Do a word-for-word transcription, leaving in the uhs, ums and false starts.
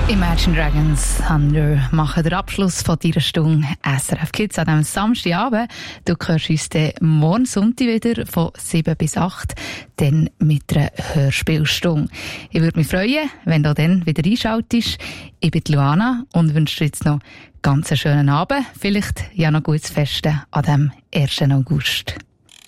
Imagine Dragons Thunder machen den Abschluss von dieser Stunde S R F Kids an diesem Samstagabend. Du hörst uns dann morgen Sonntag wieder von sieben bis acht, dann mit einer Hörspielstunde. Ich würde mich freuen, wenn du dann wieder einschaltest. Ich bin Luana und wünsche dir jetzt noch ganz einen schönen Abend. Vielleicht ja noch gutes Festen an dem ersten August.